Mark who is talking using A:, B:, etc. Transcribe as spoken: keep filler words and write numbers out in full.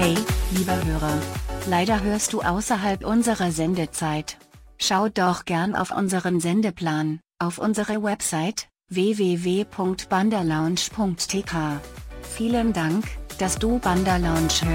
A: Hey, lieber Hörer. Leider hörst du außerhalb unserer Sendezeit. Schau doch gern auf unseren Sendeplan, auf unsere Website, w w w punkt banderlounge punkt t k. Vielen Dank, dass du Banderlounge hörst.